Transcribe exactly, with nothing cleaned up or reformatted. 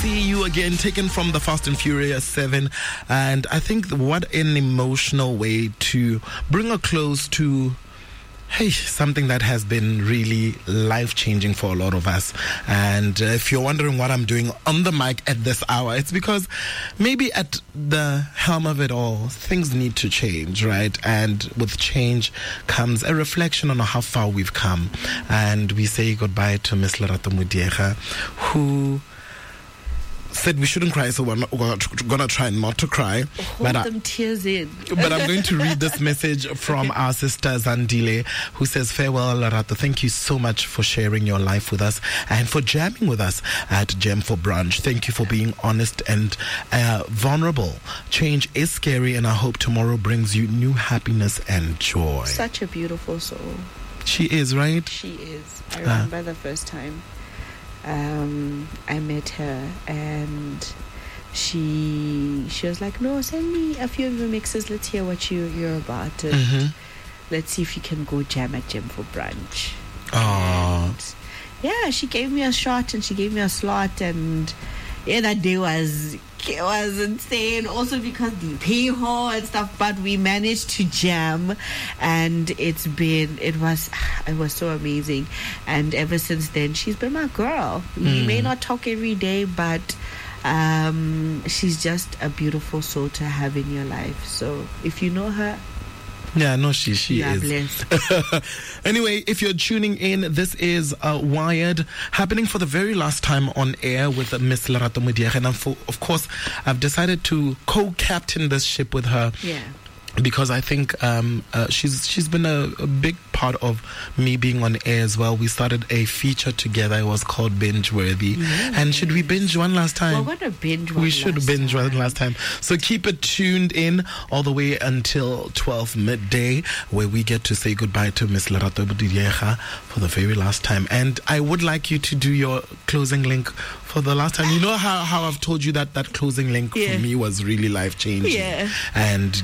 See You Again, taken from the Fast and Furious seven. And I think what an emotional way to bring a close to Hey, something that has been really life-changing for a lot of us. And uh, if you're wondering what I'm doing on the mic at this hour, it's because maybe at the helm of it all, things need to change, right? And with change comes a reflection on how far we've come. And we say goodbye to Miss Lerato Modiega, who said we shouldn't cry, so we're, not, we're gonna try not to cry. Hold but them I, tears in. But I'm going to read this message from okay. our sister Zandile, who says, "Farewell, Lerato. Thank you so much for sharing your life with us and for jamming with us at Gem for Brunch. Thank you for being honest and uh, vulnerable. Change is scary, and I hope tomorrow brings you new happiness and joy." Such a beautiful soul. She is, right? She is. I remember uh, the first time Um, I met her, and she she was like, "No, send me a few of your mixes. Let's hear what you, you're about. And mm-hmm. let's see if you can go jam at Gem for Brunch." Oh, yeah, she gave me a shot and she gave me a slot, and yeah, that day was it was insane. Also because the payhole and stuff, but we managed to jam, and it's been it was it was so amazing. And ever since then, she's been my girl. Mm. We may not talk every day, but um, she's just a beautiful soul to have in your life. So if you know her, yeah, no, she she yeah, is. Blessed. Anyway, if you're tuning in, this is uh, Wired, happening for the very last time on air with uh, Miss Lerato Modiega. And for, of course, I've decided to co-captain this ship with her. Yeah. Because I think um, uh, she's she's been a, a big part of me being on air as well. We started a feature together. It was called Binge Worthy. Yes. And should we binge one last time? Well, what a binge one We should last binge time. one last time. So keep it tuned in all the way until twelve midday, where we get to say goodbye to Miss Lerato Modiega for the very last time. And I would like you to do your closing link for the last time. You know how, how I've told you that that closing link yeah. for me was really life-changing. Yeah. And